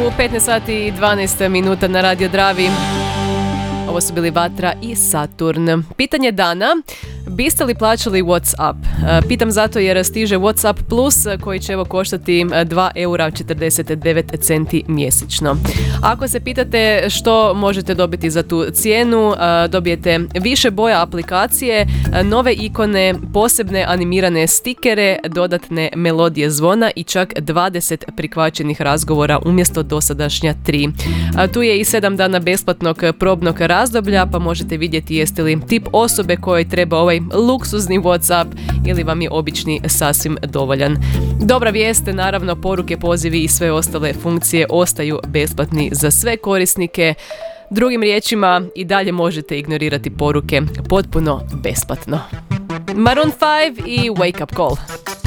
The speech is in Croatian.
U 15 sati i 12 minuta na Radio Dravi. Ovo su bili Vatra i Saturn. Pitanje dana. Biste li plaćali WhatsApp? Pitam zato jer stiže WhatsApp Plus koji će evo koštati 2,49 € mjesečno. Ako se pitate što možete dobiti za tu cijenu, dobijete više boja aplikacije, nove ikone, posebne animirane stikere, dodatne melodije zvona i čak 20 prihvaćenih razgovora umjesto dosadašnja 3. Tu je i 7 dana besplatnog probnog razdoblja, pa možete vidjeti jeste li tip osobe kojoj treba ovaj luksuzni WhatsApp ili vam je obični sasvim dovoljan. Dobra vijest, naravno poruke, pozivi i sve ostale funkcije ostaju besplatni za sve korisnike. Drugim riječima, i dalje možete ignorirati poruke potpuno besplatno. Maroon 5 i Wake Up Call.